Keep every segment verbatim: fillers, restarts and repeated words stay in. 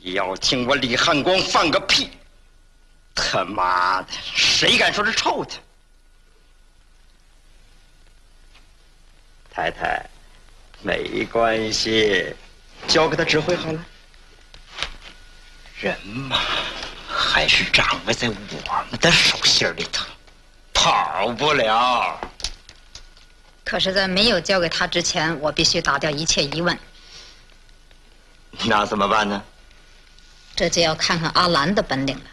要听我李汉光放个屁！他妈的，谁敢说是臭的？太太，没关系，交给他指挥好了。人嘛，还是掌握在我们的手心里头，跑不了。 可是，在没有交给他之前，我必须打掉一切疑问。 那怎么办呢？ 这就要看看阿兰的本领了。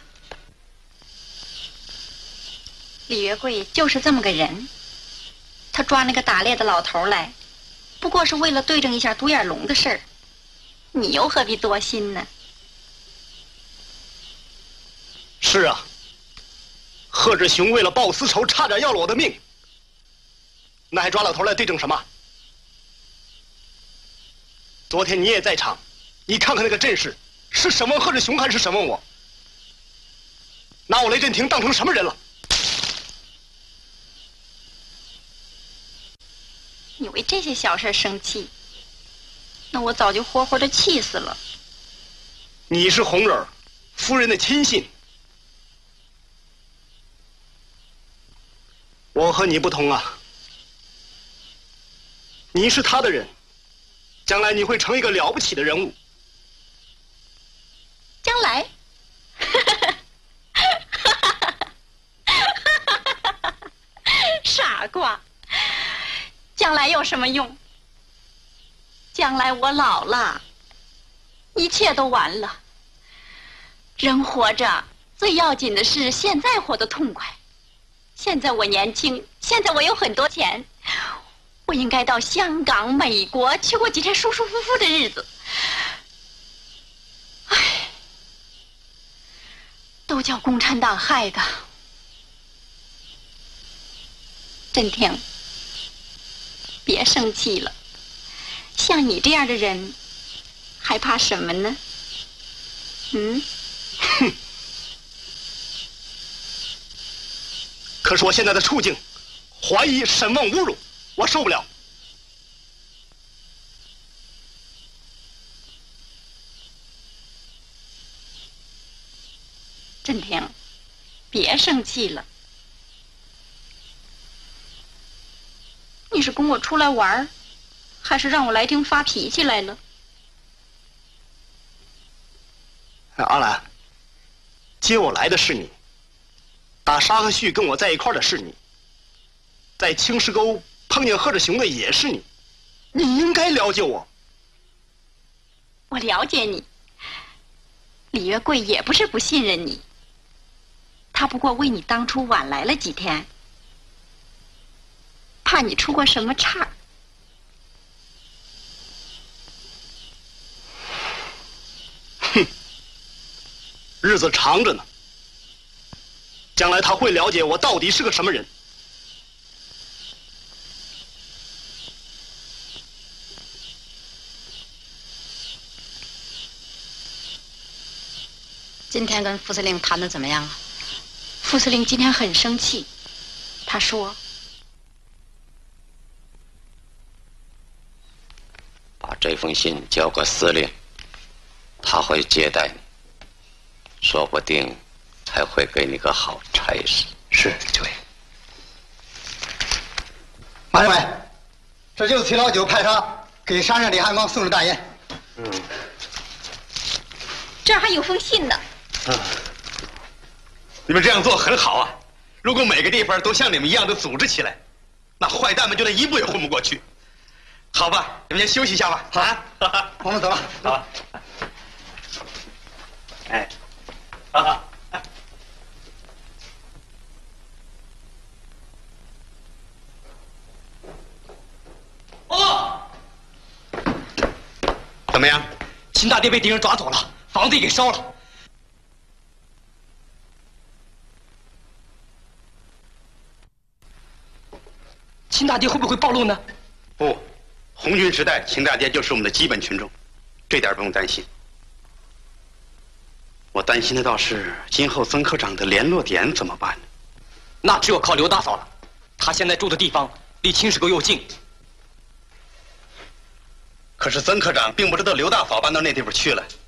李月桂就是这么个人，他抓那个打猎的老头来，不过是为了对证一下独眼龙的事儿，你又何必多心呢？ 是啊，贺志雄为了报私仇，差点要了我的命，那还抓老头来对证什么？昨天你也在场，你看看那个阵势，是审问贺志雄还是审问我？拿我雷震霆当成什么人了？ 你为这些小事生气，那我早就活活的气死了。 你是红人夫人的亲信，我和你不同啊，你是他的人，将来你会成一个了不起的人物。 将来，傻瓜，将来有什么用？将来我老了，一切都完了。人活着最要紧的是现在活得痛快。现在我年轻，现在我有很多钱，我应该到香港、美国去过几天舒舒服服的日子。唉，都叫共产党害的。振霆，别生气了，像你这样的人，还怕什么呢？嗯？ 哼。可是我现在的处境，怀疑、审问、侮辱，我受不了。 振霆，别生气了。你是跟我出来玩，还是让我来听发脾气来了？ 阿兰，接我来的是你。打沙和旭跟我在一块儿的是你，在青石沟碰见贺志雄的也是你，你应该了解我。 我了解你。李月桂也不是不信任你，他不过为你当初晚来了几天，怕你出过什么岔。 哼，日子长着呢。将来他会了解我到底是个什么人。 今天跟副司令谈的怎么样啊？ 副司令今天很生气，他说：“ 把这封信交给司令，他会接待你，说不定还会给你个好差事。” 是，就位。马政委，这就是崔老九派他给山上李汉光送的大烟。 嗯。 这儿还有封信呢。 嗯。你们这样做很好啊！如果每个地方都像你们一样的组织起来，那坏蛋们就连一步也混不过去。好吧，你们先休息一下吧。 好，啊、我们走了。 好。哎，哈哈。 哦， 怎么样？ 秦大爹被敌人抓走了，房子也给烧了。秦大爹会不会暴露呢？ 不，红军时代，秦大爹就是我们的基本群众，这点不用担心。我担心的倒是今后曾科长的联络点怎么办呢？ 那只有靠刘大嫂了，她现在住的地方离青石沟又近。 可是曾科长并不知道刘大嫂搬到那地方去了。